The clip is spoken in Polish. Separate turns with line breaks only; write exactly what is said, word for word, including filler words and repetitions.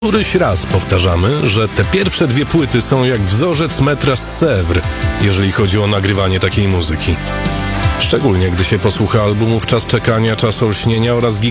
Któryś raz powtarzamy, że te pierwsze dwie płyty są jak wzorzec metra z Sèvres, jeżeli chodzi o nagrywanie takiej muzyki. Szczególnie gdy się posłucha albumów Czas czekania, Czas olśnienia oraz